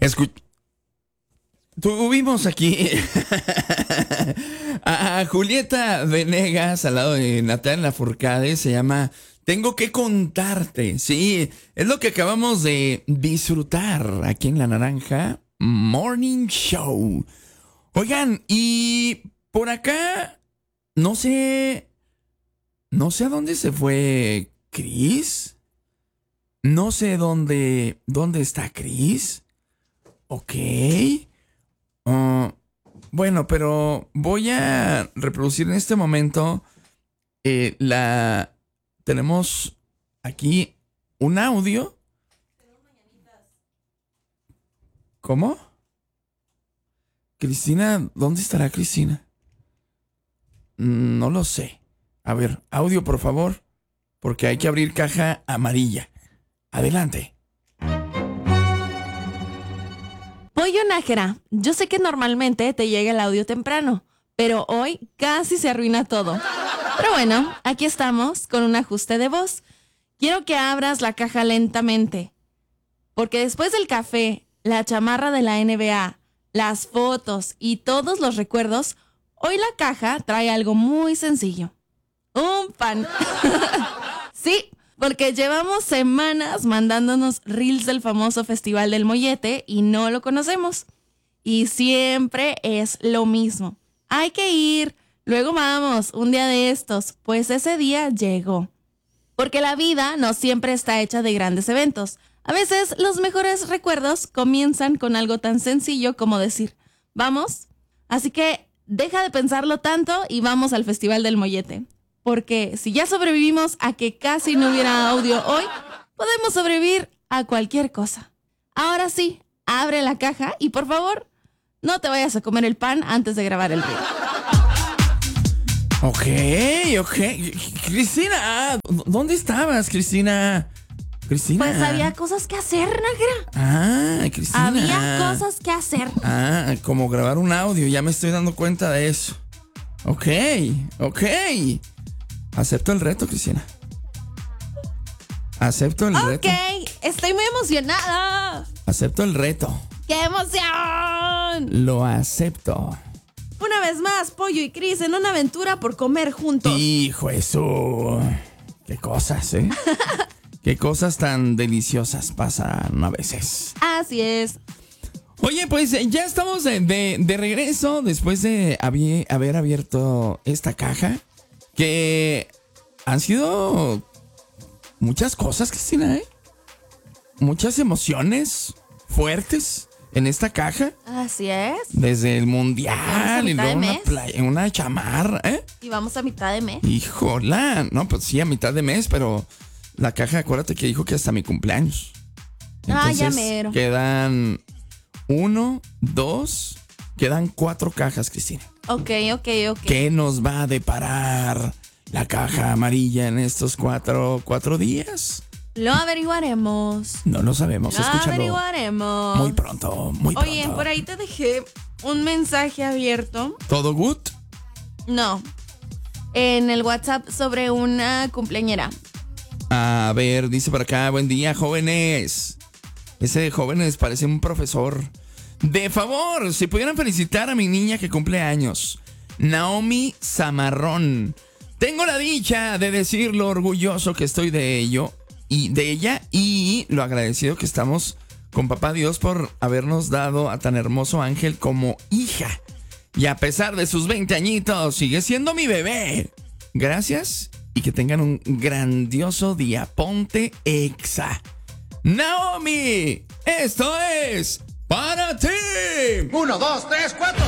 Tuvimos aquí a Julieta Venegas al lado de Natalia Lafourcade. Se llama Tengo que contarte. Sí, es lo que acabamos de disfrutar aquí en La Naranja Morning Show. Oigan, y por acá no sé a dónde se fue Chris. No sé dónde está Chris. Ok. Bueno, pero voy a reproducir en este momento tenemos aquí un audio. ¿Cómo? Cristina, ¿dónde estará Cristina? No lo sé. A ver, audio por favor, porque hay que abrir caja amarilla. Adelante. Pollo Nájera, yo sé que normalmente te llega el audio temprano, pero hoy casi se arruina todo. Pero bueno, aquí estamos con un ajuste de voz. Quiero que abras la caja lentamente, porque después del café, la chamarra de la NBA, las fotos y todos los recuerdos, hoy la caja trae algo muy sencillo. Un pan. Sí, porque llevamos semanas mandándonos reels del famoso Festival del Mollete y no lo conocemos. Y siempre es lo mismo. Hay que ir, luego vamos, un día de estos, pues ese día llegó. Porque la vida no siempre está hecha de grandes eventos. A veces los mejores recuerdos comienzan con algo tan sencillo como decir, ¿vamos? Así que deja de pensarlo tanto y vamos al Festival del Mollete. Porque si ya sobrevivimos a que casi no hubiera audio hoy, podemos sobrevivir a cualquier cosa. Ahora sí, abre la caja y por favor, no te vayas a comer el pan antes de grabar el reel. Ok. Cristina, ¿dónde estabas, Cristina? Cristina. Pues había cosas que hacer, Nájera. Cristina. Había cosas que hacer. Como grabar un audio, ya me estoy dando cuenta de eso. Ok. Acepto el reto, Cristina. Acepto el reto. Ok, estoy muy emocionada. Acepto el reto. ¡Qué emoción! Lo acepto. Una vez más, Pollo y Cris en una aventura por comer juntos. Hijo eso. Qué cosas, ¿eh? Qué cosas tan deliciosas pasan a veces. Así es. Oye, pues ya estamos de regreso después de haber abierto esta caja. Que han sido muchas cosas, Cristina, ¿eh? Muchas emociones fuertes en esta caja. Así es. Desde el mundial y luego una chamarra, ¿eh? Y vamos a mitad de mes. Híjola, no, pues sí, a mitad de mes, pero la caja, acuérdate que dijo que hasta mi cumpleaños. Entonces, ya mero. Quedan 1, 2, quedan 4 cajas, Cristina. Ok. ¿Qué nos va a deparar la caja amarilla en estos 4 días? Lo averiguaremos. No lo sabemos, escúchalo. Averiguaremos. Muy pronto. Oye, por ahí te dejé un mensaje abierto. ¿Todo good? No. En el WhatsApp sobre una cumpleañera. A ver, dice por acá, buen día, jóvenes. Ese de jóvenes parece un profesor. De favor, si pudieran felicitar a mi niña que cumple años, Naomi Zamarrón. Tengo la dicha de decir lo orgulloso que estoy de ella y lo agradecido que estamos con Papá Dios por habernos dado a tan hermoso ángel como hija. Y a pesar de sus 20 añitos, sigue siendo mi bebé. Gracias y que tengan un grandioso día. Ponte Exa. Naomi, esto es para ti. 1, 2, 3, 4.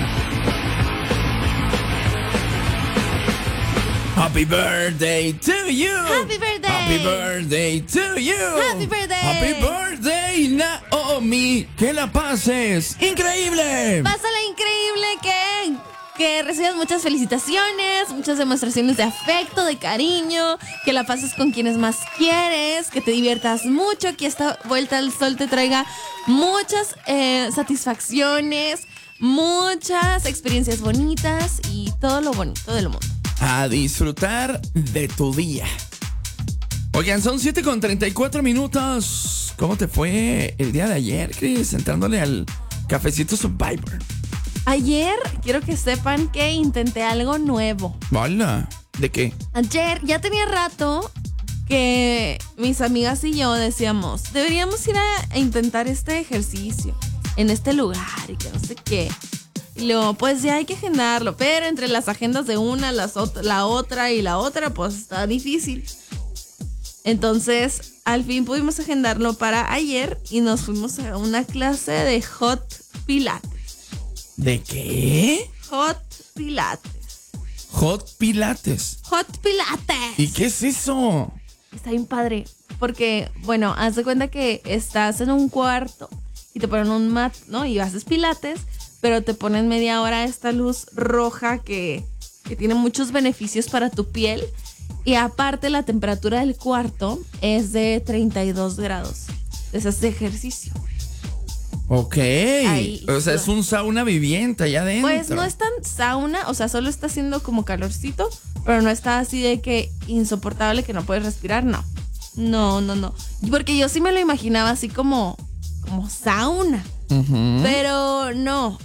Happy birthday to you. Happy birthday. Happy birthday to you. Happy birthday. Happy birthday, Naomi. Que la pases increíble. Pásala increíble, que recibas muchas felicitaciones, muchas demostraciones de afecto, de cariño, que la pases con quienes más quieres, que te diviertas mucho, que esta vuelta al sol te traiga muchas satisfacciones, muchas experiencias bonitas y todo lo bonito del mundo. A disfrutar de tu día. Oigan, son 7:34. ¿Cómo te fue el día de ayer, Cris? Entrándole al Cafecito Survivor. Ayer quiero que sepan que intenté algo nuevo. Hola. ¿De qué? Ayer ya tenía rato que mis amigas y yo decíamos, deberíamos ir a intentar este ejercicio en este lugar y que no sé qué. Y luego, pues ya hay que agendarlo, pero entre las agendas de una, la otra y la otra, pues está difícil. Entonces, al fin pudimos agendarlo para ayer y nos fuimos a una clase de Hot Pilates. ¿De qué? Hot Pilates. Hot Pilates. Hot Pilates. ¿Y qué es eso? Está bien padre, porque, bueno, haz de cuenta que estás en un cuarto y te ponen un mat, ¿no? Y haces pilates, pero te ponen media hora esta luz roja que tiene muchos beneficios para tu piel. Y aparte la temperatura del cuarto es de 32 grados. Es este ejercicio. Ok. Ahí, o sea, es un sauna viviente allá adentro. Pues no es tan sauna, o sea, solo está haciendo como calorcito, pero no está así de que insoportable que no puedes respirar, no. No. Porque yo sí me lo imaginaba así como sauna. Ujú. Pero no.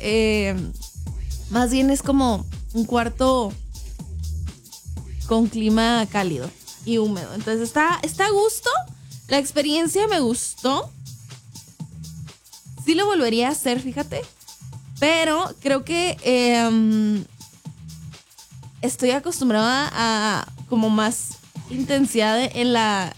Más bien es como un cuarto con clima cálido y húmedo. Entonces está a gusto. La experiencia me gustó. Sí lo volvería a hacer, fíjate. Pero creo que estoy acostumbrada a como más intensidad en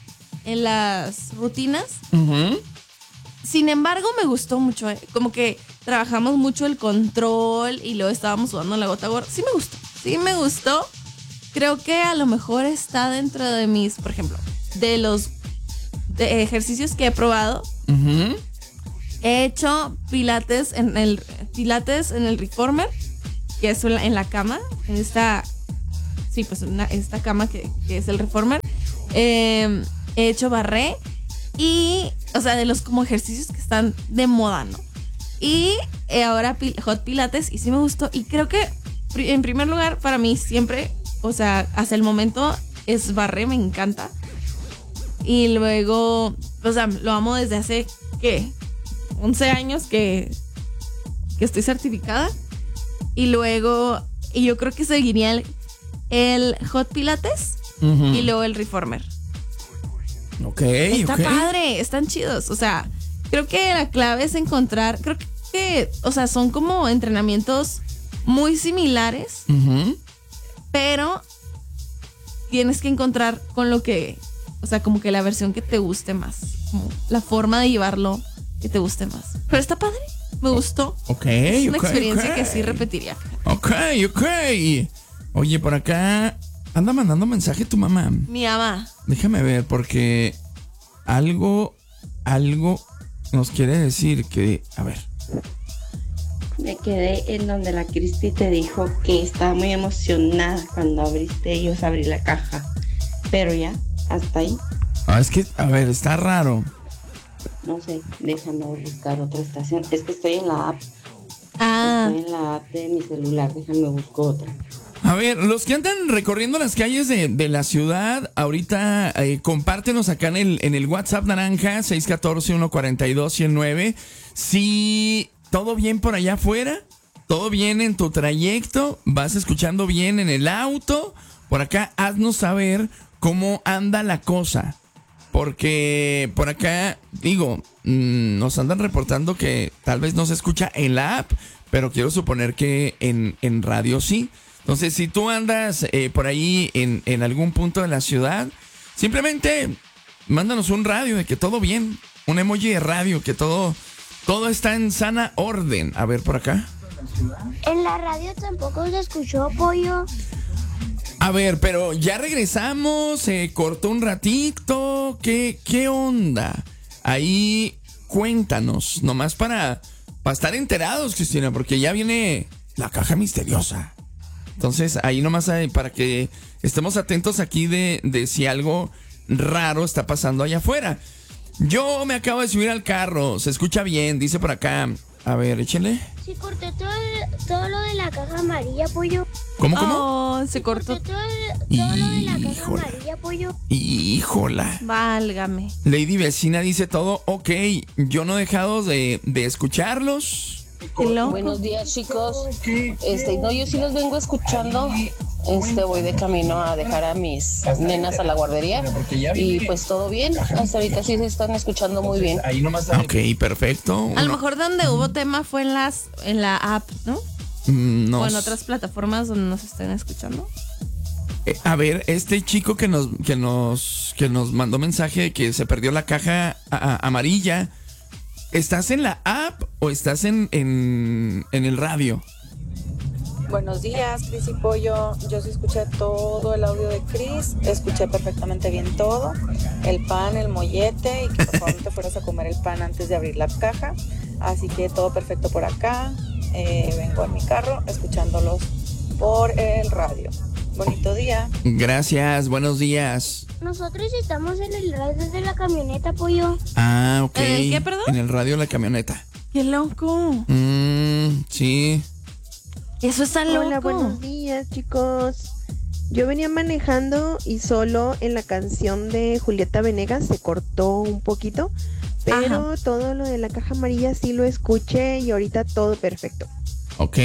las rutinas. Ujú. Sin embargo, me gustó mucho, ¿eh? Como que trabajamos mucho el control y luego estábamos sudando la gota gorda. Sí me gustó. Creo que a lo mejor está dentro de mis, por ejemplo, de los ejercicios que he probado. Ujú. He hecho pilates en el reformer, que es en la cama, en esta, sí, pues esta cama que es el reformer. He hecho barré y, o sea, de los como ejercicios que están de moda, ¿no? Y ahora hot pilates y sí me gustó y creo que en primer lugar para mí siempre, o sea, hasta el momento es barré, me encanta. Y luego, o sea, lo amo desde hace, ¿qué? 11 años que estoy certificada. Y luego, y yo creo que seguiría el hot pilates Ujú. y luego el reformer. Ok, Está ok. padre, están chidos. O sea, creo que la clave es encontrar, creo que, o sea, son como entrenamientos muy similares, Ujú. pero tienes que encontrar con lo que, o sea, como que la versión que te guste más, como la forma de llevarlo que te guste más. Pero está padre, me gustó. Ok, Es una ok, experiencia ok. que sí repetiría. Ok. Oye, por acá anda mandando mensaje tu mamá. Mi mamá. Déjame ver, porque algo nos quiere decir que, a ver. Me quedé en donde la Cristi te dijo que estaba muy emocionada cuando abriste ellos abrí la caja. Pero ya, hasta ahí, Es que, a ver, está raro. no sé, déjame buscar otra estación. Es que estoy en la app, Ah, estoy en la app de mi celular, déjame buscar otra. A ver, los que andan recorriendo las calles de la ciudad, ahorita compártenos acá en el WhatsApp naranja 614-142-109. Si todo bien por allá afuera, todo bien en tu trayecto, vas escuchando bien en el auto, por acá haznos saber cómo anda la cosa. Porque por acá, digo, nos andan reportando que tal vez no se escucha en la app, pero quiero suponer que en radio sí. Entonces, si tú andas por ahí en algún punto de la ciudad, simplemente mándanos un radio de que todo bien, un emoji de radio, que todo está en sana orden. A ver, por acá. En la radio tampoco se escuchó, pollo. A ver, pero ya regresamos, se cortó un ratito, ¿qué onda? Ahí cuéntanos, nomás para estar enterados, Cristina, porque ya viene la caja misteriosa. Entonces, ahí nomás hay, para que estemos atentos aquí de si algo raro está pasando allá afuera. Yo me acabo de subir al carro, se escucha bien, dice por acá. A ver, échale. Sí, corté todo lo de la caja amarilla, pollo. ¿Cómo? Oh, se cortó. Corté todo lo de la caja Híjole. amarilla, pollo. Híjola. Válgame. Lady Vecina dice todo, ok, yo no he dejado de escucharlos. Qué loco. Buenos días, chicos. No, yo sí los vengo escuchando. Voy de camino a dejar a mis nenas a la guardería y pues todo bien. Hasta ahorita sí se están escuchando muy bien. Ok, perfecto. A lo mejor donde hubo tema fue en la app, ¿no? No. O en otras plataformas donde nos estén escuchando. A ver, este chico que nos mandó mensaje de que se perdió la caja amarilla, ¿estás en la app o estás en el radio? Buenos días, Cris y Pollo. Yo sí escuché todo el audio de Cris, escuché perfectamente bien todo, el pan, el mollete, y que por favor no te fueras a comer el pan antes de abrir la caja. Así que todo perfecto por acá. Vengo en mi carro escuchándolos por el radio. Bonito día. Gracias, buenos días. Nosotros estamos en el radio de la camioneta, pollo. Ah, ok. ¿En el qué, perdón? En el radio de la camioneta. Qué loco. Sí. Eso está loco. Hola, buenos días, chicos. Yo venía manejando y solo en la canción de Julieta Venegas se cortó un poquito, pero todo lo de la caja amarilla sí lo escuché y ahorita todo perfecto. Ok.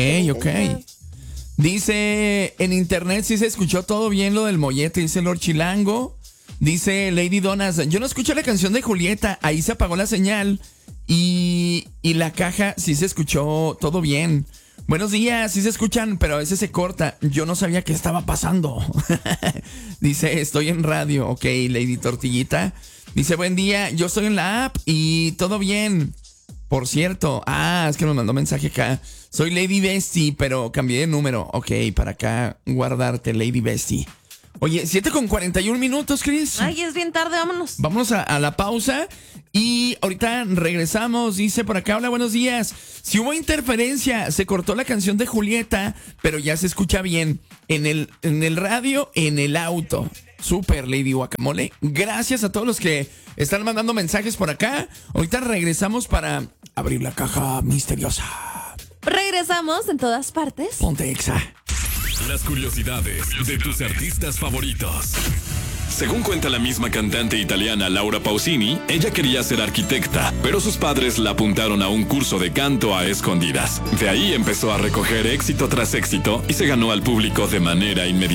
Dice, en internet sí se escuchó todo bien lo del mollete, dice Lord Chilango. Dice Lady Donas, yo no escuché la canción de Julieta, ahí se apagó la señal y la caja sí se escuchó todo bien. Buenos días, sí se escuchan, pero a veces se corta. Yo no sabía qué estaba pasando. Dice, estoy en radio. Ok, Lady Tortillita. Dice, buen día, yo estoy en la app y todo bien. Por cierto, es que nos mandó mensaje acá. Soy Lady Bestie, pero cambié de número. Ok, para acá guardarte, Lady Bestie. Oye, 7:41, Chris. Ay, es bien tarde, vámonos. Vamos a la pausa y ahorita regresamos. Dice por acá, hola, buenos días. Si hubo interferencia, se cortó la canción de Julieta, pero ya se escucha bien en el radio, en el auto. Super, Lady Guacamole. Gracias a todos los que están mandando mensajes por acá. Ahorita regresamos para abrir la caja misteriosa. Regresamos en todas partes. Ponte Exa. Las curiosidades de tus artistas favoritos. Según cuenta la misma cantante italiana Laura Pausini, ella quería ser arquitecta, pero sus padres la apuntaron a un curso de canto a escondidas. De ahí empezó a recoger éxito tras éxito y se ganó al público de manera inmediata.